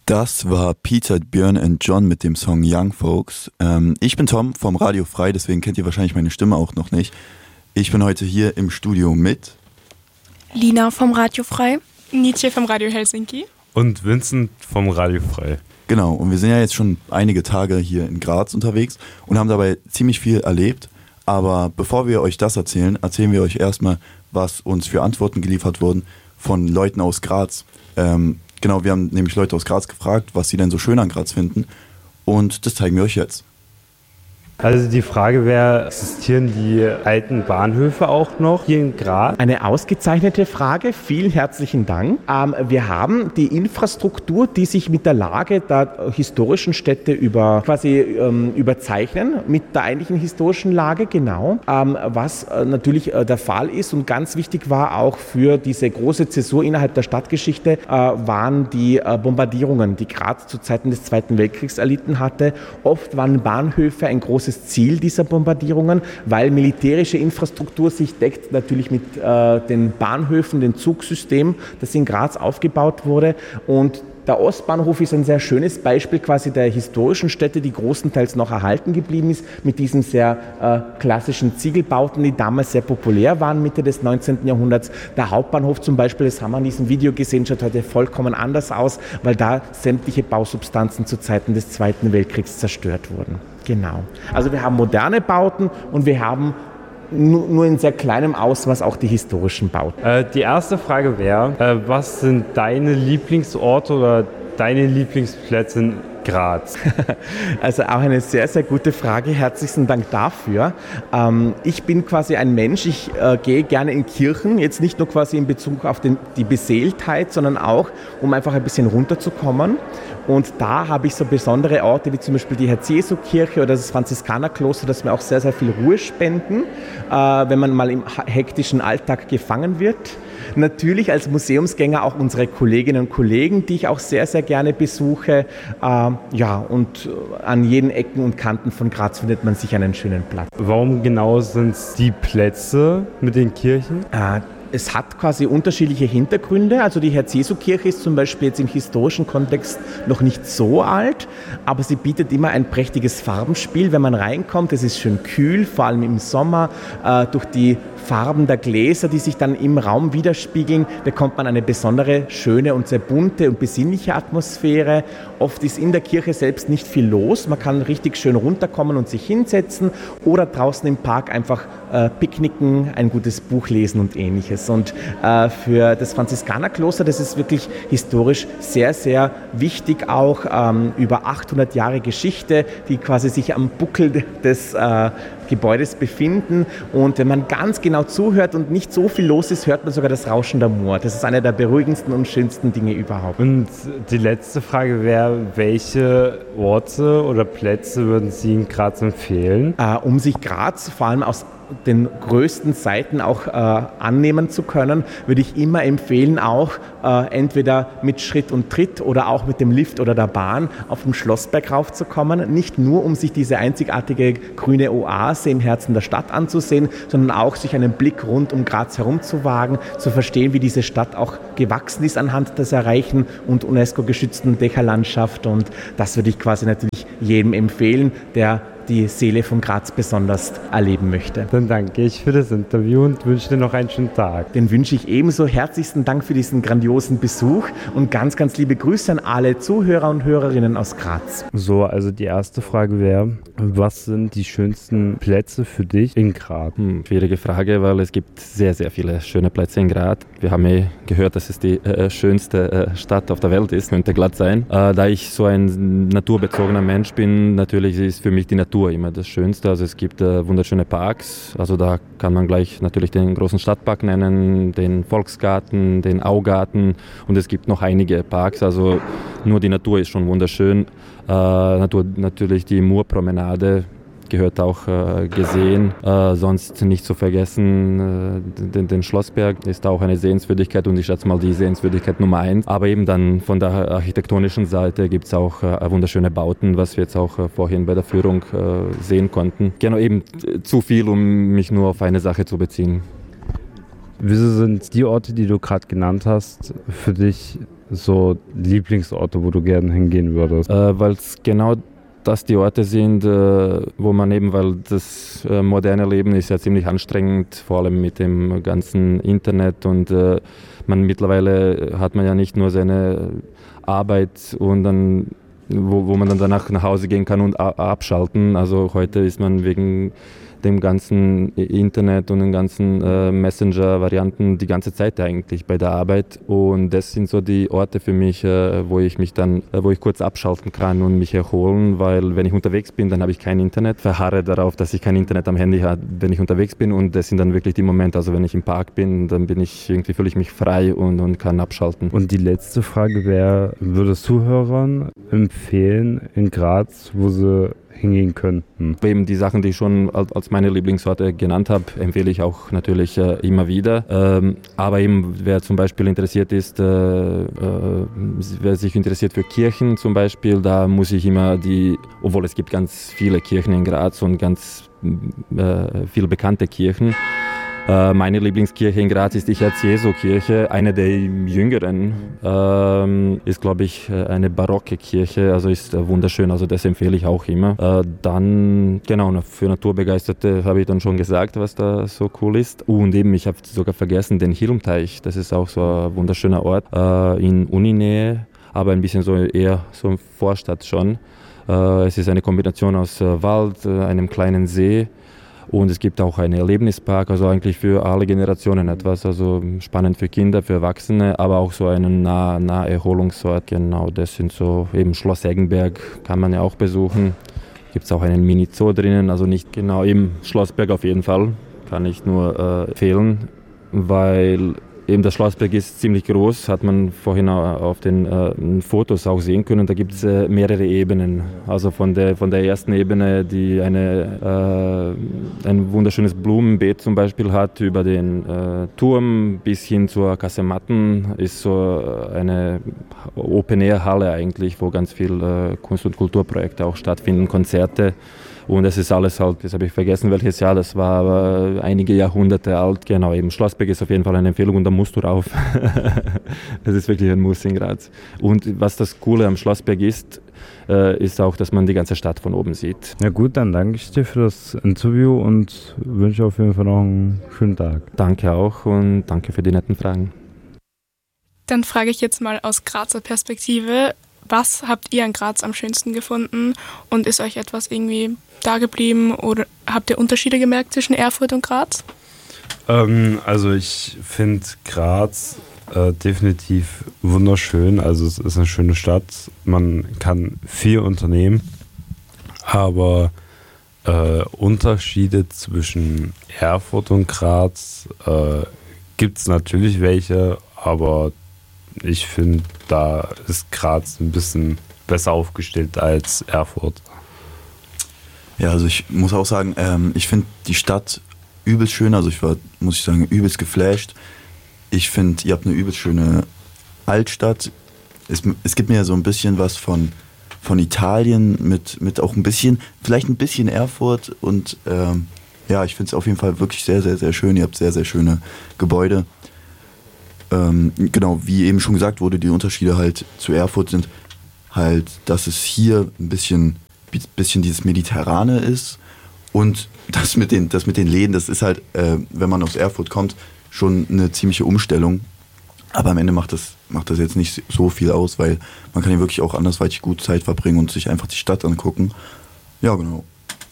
Das war Peter, Björn und John mit dem Song Young Folks. Ich bin Tom vom Radio Frei, deswegen kennt ihr wahrscheinlich meine Stimme auch noch nicht. Ich bin heute hier im Studio mit Lina vom Radio Frei, Nietzsche vom Radio Helsinki und Vincent vom Radio Frei. Genau, und wir sind ja jetzt schon einige Tage hier in Graz unterwegs und haben dabei ziemlich viel erlebt. Aber bevor wir euch das erzählen, erzählen wir euch erstmal, was uns für Antworten geliefert wurden von Leuten aus Graz. Genau, wir haben nämlich Leute aus Graz gefragt, was sie denn so schön an Graz finden. Und das zeigen wir euch jetzt. Also die Frage wäre, existieren die alten Bahnhöfe auch noch hier in Graz? Eine ausgezeichnete Frage, vielen herzlichen Dank. Wir haben die Infrastruktur, die sich mit der Lage der historischen Städte überzeichnen, mit der eigentlichen historischen Lage, genau. Was natürlich der Fall ist und ganz wichtig war auch für diese große Zäsur innerhalb der Stadtgeschichte, waren die Bombardierungen, die Graz zu Zeiten des Zweiten Weltkriegs erlitten hatte. Oft waren Bahnhöfe ein großes Ziel dieser Bombardierungen, weil militärische Infrastruktur sich deckt natürlich mit den Bahnhöfen, dem Zugsystem, das in Graz aufgebaut wurde. Und der Ostbahnhof ist ein sehr schönes Beispiel quasi der historischen Städte, die großenteils noch erhalten geblieben ist, mit diesen sehr klassischen Ziegelbauten, die damals sehr populär waren, Mitte des 19. Jahrhunderts. Der Hauptbahnhof zum Beispiel, das haben wir in diesem Video gesehen, schaut heute vollkommen anders aus, weil da sämtliche Bausubstanzen zu Zeiten des Zweiten Weltkriegs zerstört wurden. Genau. Also wir haben moderne Bauten und wir haben nur in sehr kleinem Ausmaß auch die historischen Bauten. Die erste Frage wäre, was sind deine Lieblingsorte oder deine Lieblingsplätze in Graz? Also auch eine sehr, sehr gute Frage. Herzlichen Dank dafür. Ich bin quasi ein Mensch, ich gehe gerne in Kirchen, jetzt nicht nur quasi in Bezug auf die Beseeltheit, sondern auch, um einfach ein bisschen runterzukommen. Und da habe ich so besondere Orte wie zum Beispiel die Herz-Jesu-Kirche oder das Franziskanerkloster, das mir auch sehr, sehr viel Ruhe spenden, wenn man mal im hektischen Alltag gefangen wird. Natürlich als Museumsgänger auch unsere Kolleginnen und Kollegen, die ich auch sehr, sehr gerne besuche. Und an jeden Ecken und Kanten von Graz findet man sich einen schönen Platz. Warum genau sind es die Plätze mit den Kirchen? Es hat quasi unterschiedliche Hintergründe. Also die Herz-Jesu-Kirche ist zum Beispiel jetzt im historischen Kontext noch nicht so alt, aber sie bietet immer ein prächtiges Farbenspiel, wenn man reinkommt. Es ist schön kühl, vor allem im Sommer. Durch die Farben der Gläser, die sich dann im Raum widerspiegeln, bekommt man eine besondere, schöne und sehr bunte und besinnliche Atmosphäre. Oft ist in der Kirche selbst nicht viel los. Man kann richtig schön runterkommen und sich hinsetzen oder draußen im Park einfach picknicken, ein gutes Buch lesen und Ähnliches. Und für das Franziskanerkloster, das ist wirklich historisch sehr, sehr wichtig, auch über 800 Jahre Geschichte, die quasi sich am Buckel des Gebäudes befinden. Und wenn man ganz genau zuhört und nicht so viel los ist, hört man sogar das Rauschen der Moor. Das ist eine der beruhigendsten und schönsten Dinge überhaupt. Und die letzte Frage wäre, welche Orte oder Plätze würden Sie in Graz empfehlen? Um sich Graz vor allem aus den größten Seiten auch annehmen zu können, würde ich immer empfehlen, auch entweder mit Schritt und Tritt oder auch mit dem Lift oder der Bahn auf dem Schlossberg raufzukommen. Nicht nur, um sich diese einzigartige grüne Oase im Herzen der Stadt anzusehen, sondern auch sich einen Blick rund um Graz herum zu wagen, zu verstehen, wie diese Stadt auch gewachsen ist anhand des Erreichen und UNESCO-geschützten Dächerlandschaft. Und das würde ich quasi natürlich jedem empfehlen, der die Seele von Graz besonders erleben möchte. Dann danke ich für das Interview und wünsche dir noch einen schönen Tag. Den wünsche ich ebenso. Herzlichsten Dank für diesen grandiosen Besuch und ganz, ganz liebe Grüße an alle Zuhörer und Hörerinnen aus Graz. So, also die erste Frage wäre, was sind die schönsten Plätze für dich in Graz? Schwierige Frage, weil es gibt sehr, sehr viele schöne Plätze in Graz. Wir haben gehört, dass es die schönste Stadt auf der Welt ist, könnte glatt sein. Da ich so ein naturbezogener Mensch bin, natürlich ist für mich die Natur immer das Schönste. Also es gibt wunderschöne Parks, also da kann man gleich natürlich den großen Stadtpark nennen, den Volksgarten, den Augarten und es gibt noch einige Parks, also nur die Natur ist schon wunderschön. Natürlich die Murpromenade gehört auch gesehen. Sonst nicht zu vergessen, den Schlossberg ist auch eine Sehenswürdigkeit und ich schätze mal die Sehenswürdigkeit Nummer 1. Aber eben dann von der architektonischen Seite gibt es auch wunderschöne Bauten, was wir jetzt auch vorhin bei der Führung sehen konnten. Genau, eben zu viel, um mich nur auf eine Sache zu beziehen. Wieso sind die Orte, die du gerade genannt hast, für dich so Lieblingsorte, wo du gerne hingehen würdest? Weil es genau das die Orte sind, wo man eben, weil das moderne Leben ist ja ziemlich anstrengend, vor allem mit dem ganzen Internet und mittlerweile hat man ja nicht nur seine Arbeit und dann wo man dann danach nach Hause gehen kann und abschalten. Also heute ist man wegen dem ganzen Internet und den ganzen Messenger-Varianten die ganze Zeit eigentlich bei der Arbeit. Und das sind so die Orte für mich, wo ich kurz abschalten kann und mich erholen, weil wenn ich unterwegs bin, dann habe ich kein Internet. Verharre darauf, dass ich kein Internet am Handy habe, wenn ich unterwegs bin. Und das sind dann wirklich die Momente, also wenn ich im Park bin, dann fühle ich mich frei und kann abschalten. Und die letzte Frage wäre, würdest Zuhörern empfehlen in Graz, wo sie hingehen könnten? Eben die Sachen, die ich schon als meine Lieblingsorte genannt habe, empfehle ich auch natürlich immer wieder. Aber eben, wer zum Beispiel interessiert ist, wer sich interessiert für Kirchen zum Beispiel, da muss ich immer obwohl es gibt ganz viele Kirchen in Graz und ganz viele bekannte Kirchen. Meine Lieblingskirche in Graz ist die Herz-Jesu-Kirche, eine der jüngeren. Ist, glaube ich, eine barocke Kirche, also ist wunderschön, also das empfehle ich auch immer. Dann, genau, für Naturbegeisterte habe ich dann schon gesagt, was da so cool ist. Und eben, ich habe sogar vergessen, den Hilmteich, das ist auch so ein wunderschöner Ort in Uninähe, aber ein bisschen so eher so eine Vorstadt schon. Es ist eine Kombination aus Wald, einem kleinen See. Und es gibt auch einen Erlebnispark, also eigentlich für alle Generationen etwas, also spannend für Kinder, für Erwachsene, aber auch so einen Naherholungsort. Genau, das sind so eben Schloss Eggenberg, kann man ja auch besuchen. Gibt es auch einen Mini-Zoo drinnen, also nicht genau im Schlossberg auf jeden Fall, kann ich nur empfehlen, weil eben das Schlossberg ist ziemlich groß, hat man vorhin auf den Fotos auch sehen können. Da gibt es mehrere Ebenen. Also von der ersten Ebene, die ein wunderschönes Blumenbeet zum Beispiel hat, über den Turm bis hin zur Kasematten, ist so eine Open-Air-Halle eigentlich, wo ganz viel Kunst- und Kulturprojekte auch stattfinden, Konzerte. Und es ist alles halt, das habe ich vergessen, welches Jahr das war, aber einige Jahrhunderte alt. Genau, eben Schlossberg ist auf jeden Fall eine Empfehlung und da musst du rauf. Das ist wirklich ein Muss in Graz. Und was das Coole am Schlossberg ist auch, dass man die ganze Stadt von oben sieht. Ja gut, dann danke ich dir für das Interview und wünsche auf jeden Fall noch einen schönen Tag. Danke auch und danke für die netten Fragen. Dann frage ich jetzt mal aus Grazer Perspektive, was habt ihr an Graz am schönsten gefunden und ist euch etwas irgendwie da geblieben oder habt ihr Unterschiede gemerkt zwischen Erfurt und Graz? Also ich finde Graz definitiv wunderschön, also es ist eine schöne Stadt, man kann viel unternehmen, aber Unterschiede zwischen Erfurt und Graz gibt es natürlich welche, aber ich finde, da ist Graz ein bisschen besser aufgestellt als Erfurt. Ja, also ich muss auch sagen, ich finde die Stadt übelst schön, also ich war, muss ich sagen, übelst geflasht. Ich finde, ihr habt eine übelst schöne Altstadt. Es gibt mir ja so ein bisschen was von Italien mit auch ein bisschen, vielleicht ein bisschen Erfurt und ja, ich finde es auf jeden Fall wirklich sehr, sehr, sehr schön. Ihr habt sehr, sehr schöne Gebäude. Genau, wie eben schon gesagt wurde, die Unterschiede halt zu Erfurt sind halt, dass es hier ein bisschen dieses Mediterrane ist und das mit den Läden, das ist halt, wenn man aus Erfurt kommt, schon eine ziemliche Umstellung. Aber am Ende macht das jetzt nicht so viel aus, weil man kann hier wirklich auch andersweitig gut Zeit verbringen und sich einfach die Stadt angucken. Ja, genau.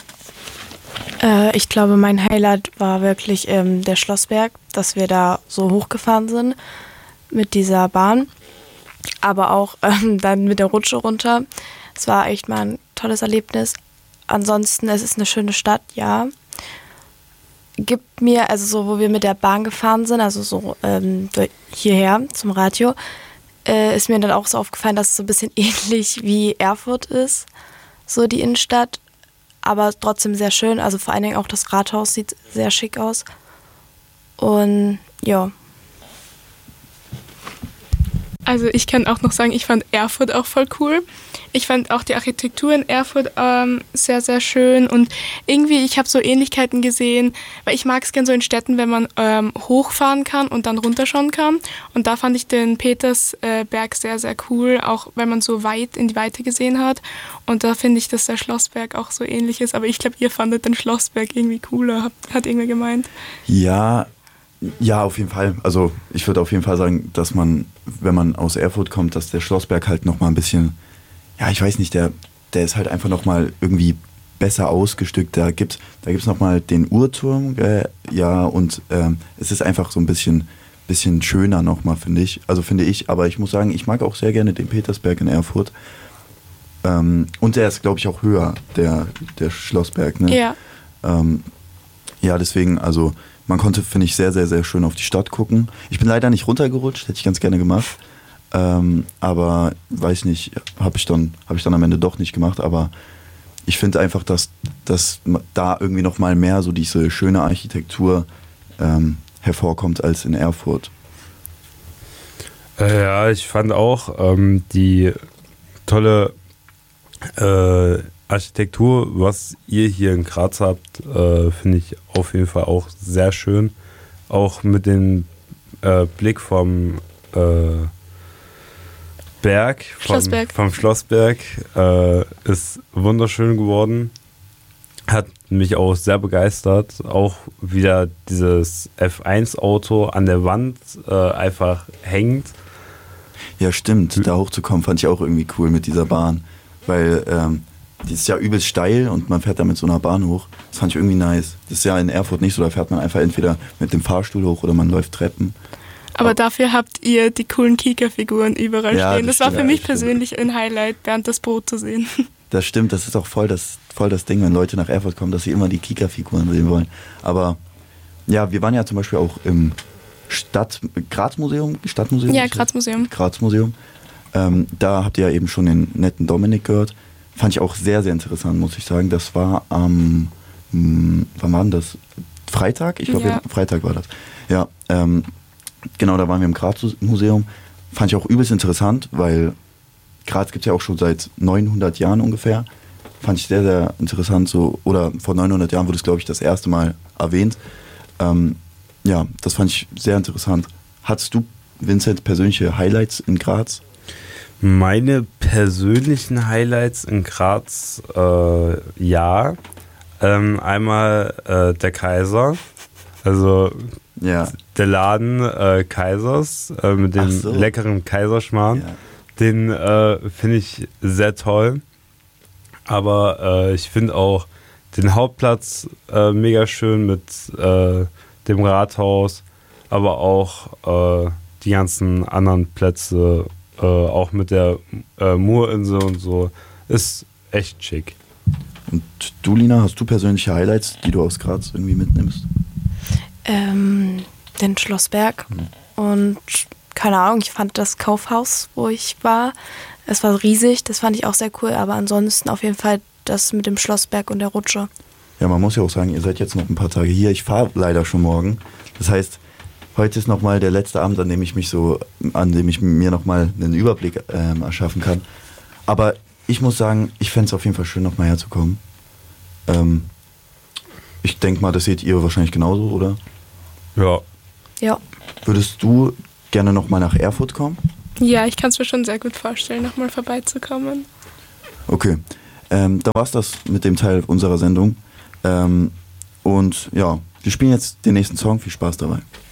Ich glaube, mein Highlight war wirklich der Schlossberg, dass wir da so hochgefahren sind mit dieser Bahn, aber auch dann mit der Rutsche runter. Es war echt mal ein tolles Erlebnis. Ansonsten, es ist eine schöne Stadt, ja. Gibt mir, also so, wo wir mit der Bahn gefahren sind, also so hierher zum Radio, ist mir dann auch so aufgefallen, dass es so ein bisschen ähnlich wie Erfurt ist, so die Innenstadt. Aber trotzdem sehr schön, also vor allen Dingen auch das Rathaus sieht sehr schick aus. Und ja. Also ich kann auch noch sagen, ich fand Erfurt auch voll cool. Ich fand auch die Architektur in Erfurt sehr, sehr schön und irgendwie, ich habe so Ähnlichkeiten gesehen, weil ich mag es gerne so in Städten, wenn man hochfahren kann und dann runterschauen kann. Und da fand ich den Petersberg sehr, sehr cool, auch wenn man so weit in die Weite gesehen hat. Und da finde ich, dass der Schlossberg auch so ähnlich ist. Aber ich glaube, ihr fandet den Schlossberg irgendwie cooler, hat irgendwer gemeint. Ja, auf jeden Fall. Also ich würde auf jeden Fall sagen, dass man, wenn man aus Erfurt kommt, dass der Schlossberg halt nochmal ein bisschen, ja, ich weiß nicht, der ist halt einfach nochmal irgendwie besser ausgestückt. Da gibt's nochmal den Uhrturm, und es ist einfach so ein bisschen schöner nochmal, finde ich. Aber ich muss sagen, ich mag auch sehr gerne den Petersberg in Erfurt. Und der ist, glaube ich, auch höher, der Schlossberg, ne? Ja. Deswegen, also man konnte, finde ich, sehr, sehr, sehr schön auf die Stadt gucken. Ich bin leider nicht runtergerutscht, hätte ich ganz gerne gemacht. Aber weiß nicht, habe ich dann am Ende doch nicht gemacht. Aber ich finde einfach, dass da irgendwie noch mal mehr so diese schöne Architektur hervorkommt als in Erfurt. Ja, ich fand auch die tolle Architektur, was ihr hier in Graz habt, finde ich auf jeden Fall auch sehr schön. Auch mit dem Blick vom Berg, vom Schlossberg, ist wunderschön geworden. Hat mich auch sehr begeistert. Auch wieder dieses F1-Auto an der Wand einfach hängt. Ja, stimmt. Da hochzukommen fand ich auch irgendwie cool mit dieser Bahn. Weil die ist ja übelst steil und man fährt da mit so einer Bahn hoch. Das fand ich irgendwie nice. Das ist ja in Erfurt nicht so, da fährt man einfach entweder mit dem Fahrstuhl hoch oder man läuft Treppen. Aber dafür habt ihr die coolen Kika-Figuren überall stehen. Das war für mich persönlich ein Highlight, Bernd das Brot zu sehen. Das stimmt, das ist auch voll das Ding, wenn Leute nach Erfurt kommen, dass sie immer die Kika-Figuren sehen wollen. Aber ja, wir waren ja zum Beispiel auch im Graz-Museum. Ja, Graz-Museum. Graz-Museum. Da habt ihr ja eben schon den netten Dominik gehört. Fand ich auch sehr, sehr interessant, muss ich sagen. Das war wann war denn das? Freitag? Ich glaube, Ja. Freitag war das. Ja, genau, da waren wir im Graz-Museum. Fand ich auch übelst interessant, weil Graz gibt es ja auch schon seit 900 Jahren ungefähr. Fand ich sehr, sehr interessant. Oder vor 900 Jahren wurde es, glaube ich, das erste Mal erwähnt. Ja, das fand ich sehr interessant. Hattest du, Vincent, persönliche Highlights in Graz? Meine persönlichen Highlights in Graz, ja. Einmal der Kaiser, also Ja. der Laden Kaisers mit dem leckeren Kaiserschmarrn. Ja. Den finde ich sehr toll. Aber ich finde auch den Hauptplatz mega schön mit dem Rathaus, aber auch die ganzen anderen Plätze, auch mit der Murinsel und so, ist echt schick. Und du, Lina, hast du persönliche Highlights, die du aus Graz irgendwie mitnimmst? Den Schlossberg und keine Ahnung, ich fand das Kaufhaus, wo ich war, es war riesig, das fand ich auch sehr cool, aber ansonsten auf jeden Fall das mit dem Schlossberg und der Rutsche. Ja, man muss ja auch sagen, ihr seid jetzt noch ein paar Tage hier. Ich fahre leider schon morgen. Das heißt, heute ist nochmal der letzte Abend, an dem ich mir nochmal einen Überblick erschaffen kann. Aber ich muss sagen, ich fände es auf jeden Fall schön, nochmal herzukommen. Ich denke mal, das seht ihr wahrscheinlich genauso, oder? Ja. Ja. Würdest du gerne nochmal nach Erfurt kommen? Ja, ich kann es mir schon sehr gut vorstellen, nochmal vorbeizukommen. Okay, dann war's das mit dem Teil unserer Sendung. Und ja, wir spielen jetzt den nächsten Song. Viel Spaß dabei.